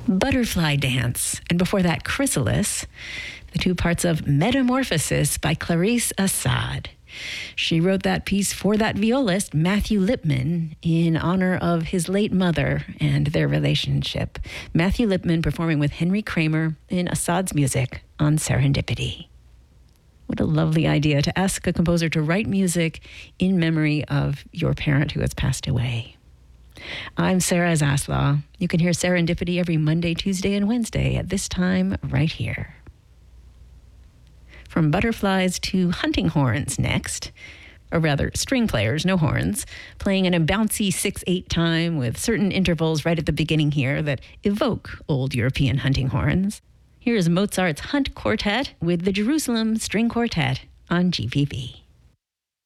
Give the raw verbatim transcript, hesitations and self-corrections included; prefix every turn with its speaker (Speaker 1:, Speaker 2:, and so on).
Speaker 1: Butterfly Dance, and before that, Chrysalis, the two parts of Metamorphosis by Clarice Assad. She wrote that piece for that violist, Matthew Lipman, in honor of his late mother and their relationship. Matthew Lipman performing with Henry Kramer in Assad's music on Serendipity. What a lovely idea to ask a composer to write music in memory of your parent who has passed away. I'm Sarah Zaslaw. You can hear Serendipity every Monday, Tuesday, and Wednesday at this time right here. From butterflies to hunting horns next, or rather string players, no horns, playing in a bouncy six eight time with certain intervals right at the beginning here that evoke old European hunting horns. Here is Mozart's Hunt Quartet with the Jerusalem String Quartet on G P B.